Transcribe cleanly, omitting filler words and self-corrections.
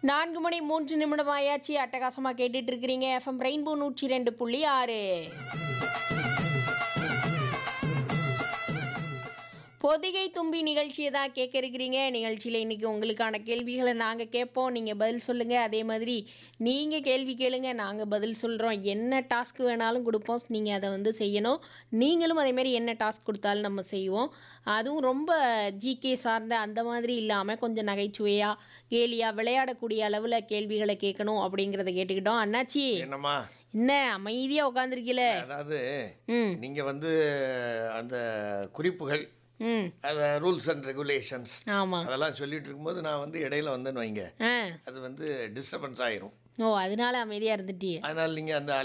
4 மணி 3 நிமிடம் ஆயாச்சு. அட்டகாசமா கேட்டுட்டு இருக்கிறீங்க எஃப்எம் ரெயின்போ 102.6. பொதிகை தும்பி நிகழ்ச்சியை தான் கேட்க இருக்கிறீங்க. நிகழ்ச்சியில் இன்றைக்கி உங்களுக்கான கேள்விகளை நாங்கள் கேட்போம், நீங்கள் பதில் சொல்லுங்கள். அதே மாதிரி நீங்கள் கேள்வி கேளுங்க, நாங்கள் பதில் சொல்கிறோம். என்ன டாஸ்க் வேணாலும் கொடுப்போம், நீங்கள் அதை வந்து செய்யணும். நீங்களும் அதேமாதிரி என்ன டாஸ்க் கொடுத்தாலும் நம்ம செய்வோம். அதுவும் ரொம்ப ஜிகே சார்ந்த அந்த மாதிரி இல்லாமல் கொஞ்சம் நகைச்சுவையாக கேலியாக விளையாடக்கூடிய அளவில் கேள்விகளை கேட்கணும் அப்படிங்கிறத கேட்டுக்கிட்டோம். அண்ணாச்சி என்னம்மா என்ன அமைதியாக உட்காந்துருக்கீல? அதாவது ம் நீங்கள் வந்து அந்த குறிப்புகள் ம் அதை ரூல்ஸ் அண்ட் ரெகுலேஷன்ஸ் ஆமாம். அதெல்லாம் சொல்லிட்டு இருக்கும்போது நான் வந்து இடையில வந்தேன்னு வைங்க, ஆ அது வந்து டிஸ்டர்பன்ஸ் ஆயிரும். ஓ, அதனால அமைதியாக இருந்துட்டியே. அதனால் நீங்கள் அந்த